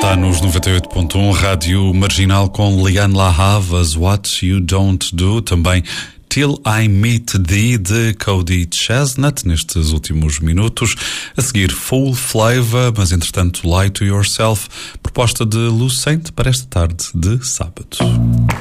Está nos 98.1, Rádio Marginal, com Lianne La Havas, What You Don't Do, também Till I Meet Thee, de Cody Chestnut, nestes últimos minutos. A seguir, Full Flavor, mas entretanto Lie to Yourself, proposta de Lucente para esta tarde de sábado.